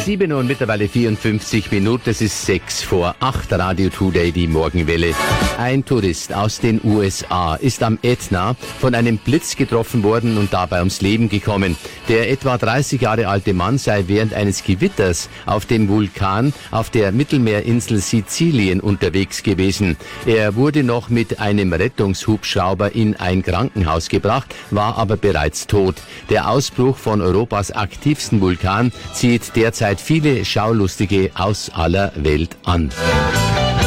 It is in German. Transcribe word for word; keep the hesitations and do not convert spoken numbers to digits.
Sieben Uhr und mittlerweile vierundfünfzig Minuten, es ist sechs vor acht, Radio Today, die Morgenwelle. Ein Tourist aus den U S A ist am Ätna von einem Blitz getroffen worden und dabei ums Leben gekommen. Der etwa dreißig Jahre alte Mann sei während eines Gewitters auf dem Vulkan auf der Mittelmeerinsel Sizilien unterwegs gewesen. Er wurde noch mit einem Rettungshubschrauber in ein Krankenhaus gebracht, war aber bereits tot. Der Ausbruch von Europas aktivsten Vulkan zieht derzeit viele Schaulustige aus aller Welt an.